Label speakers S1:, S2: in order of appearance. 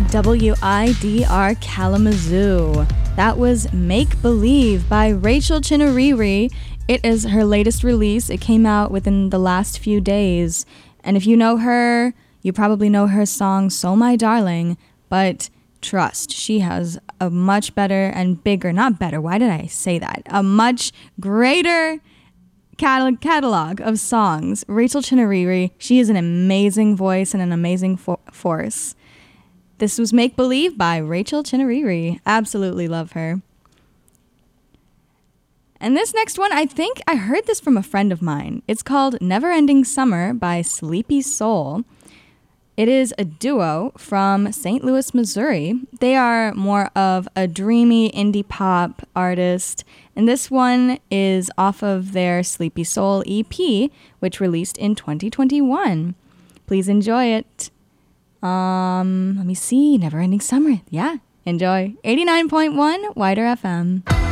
S1: WIDR Kalamazoo. That was Make Believe by Rachel Chinariri. It is her latest release. It came out within the last few days. And if you know her, you probably know her song So My Darling, but trust, she has a much better and bigger, not better, why did I say that? A much greater catalog of songs. Rachel Chinariri, she is an amazing voice and an amazing force. This was Make Believe by Rachel Chinariri. Absolutely love her. And this next one, I think I heard this from a friend of mine. It's called Never Ending Summer by Sleepy Soul. It is a duo from St. Louis, Missouri. They are more of a dreamy indie pop artist. And this one is off of their Sleepy Soul EP, which released in 2021. Please enjoy it. Let me see. Never Ending Summer. Yeah, enjoy. 89.1 Wider FM.